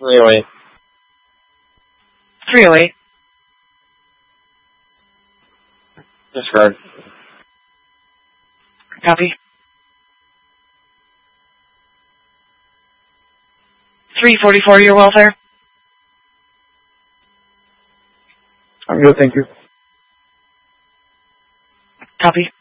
308. 308. Discard. Copy. 344, your welfare. I'm good, thank you. Copy.